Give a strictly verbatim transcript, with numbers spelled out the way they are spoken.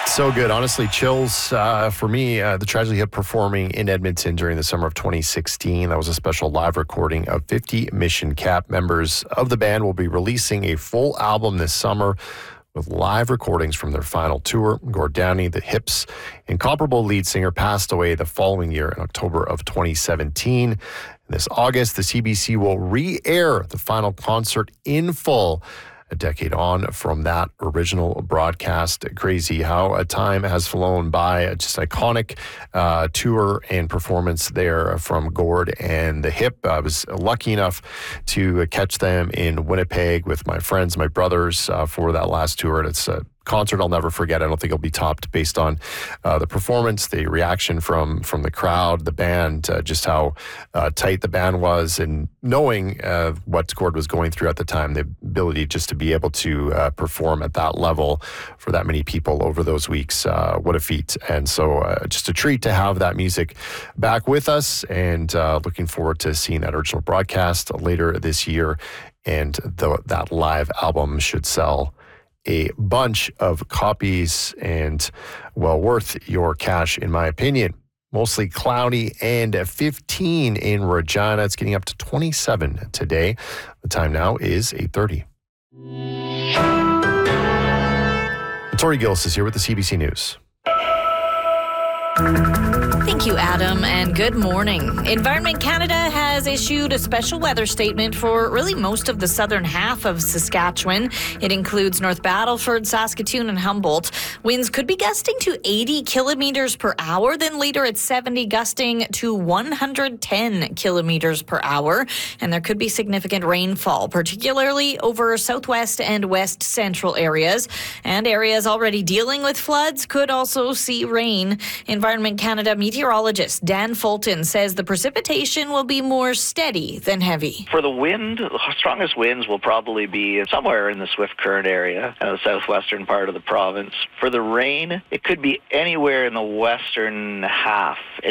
So good. Honestly, chills uh, for me. Uh, the Tragedy Hip performing in Edmonton during the summer of twenty sixteen. That was a special live recording of fifty Mission Cap. Members of the band will be releasing a full album this summer with live recordings from their final tour. Gord Downie, the Hips' incomparable lead singer, passed away the following year in October of twenty seventeen. This August, the C B C will re-air the final concert in full, a decade on from that original broadcast. Crazy how a time has flown by. Just iconic uh, tour and performance there from Gord and the Hip. I was lucky enough to catch them in Winnipeg with my friends, my brothers, uh, for that last tour. And it's a concert I'll never forget. I don't think it'll be topped based on uh, the performance, the reaction from from the crowd, the band, uh, just how uh, tight the band was, and knowing uh, what Gord was going through at the time, the ability just to be able to uh, perform at that level for that many people over those weeks. Uh, what a feat. And so uh, just a treat to have that music back with us, and uh, looking forward to seeing that original broadcast later this year. And the, that live album should sell a bunch of copies and well worth your cash, in my opinion. Mostly cloudy and fifteen in Regina. It's getting up to twenty-seven today. The time now is eight thirty. Tori Gillis is here with the C B C News. Thank you, Adam, and good morning. Environment Canada has issued a special weather statement for really most of the southern half of Saskatchewan. It includes North Battleford, Saskatoon, and Humboldt. Winds could be gusting to eighty kilometers per hour, then later at seventy, gusting to one hundred ten kilometers per hour. And there could be significant rainfall, particularly over southwest and west central areas. And areas already dealing with floods could also see rain. Environment Canada meteorologist Dan Fulton says the precipitation will be more steady than heavy. For the wind, the strongest winds will probably be somewhere in the Swift Current area, uh, the southwestern part of the province. For the rain, it could be anywhere in the western half.